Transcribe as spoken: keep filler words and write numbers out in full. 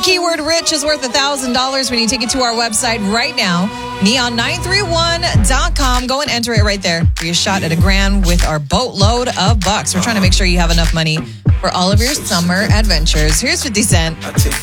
keyword rich is worth one thousand dollars when you take it to our website right now, neon nine three one dot com. Go and enter it right there for your shot at a grand with our boatload of bucks. We're trying to make sure you have enough money for all of your summer adventures. Here's fifty Cent.